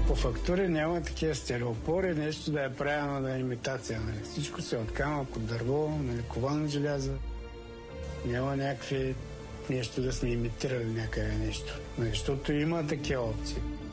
По фактури няма такива стереопори, нещо да е правено да е имитация. Нали. Всичко се от камък, от дърво, нали, ковано желязо. Няма някакви нещо да сме имитирали някъде нещо. Защото има такива опции.